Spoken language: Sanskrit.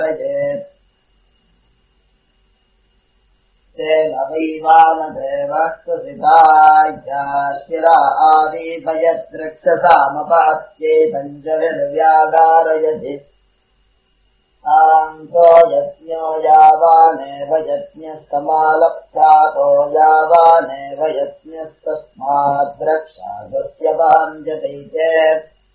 तेन वैवानदेवः कुसिताया शिरा आदीभयद्रक्षसामपहत्ये पञ्चविर्व्यागारयति तान्तो यज्ञो यावानेव यज्ञस्तमालप्तातो यावानेव यज्ञस्तस्माद्रक्षागस्य भाञ्जते चेत्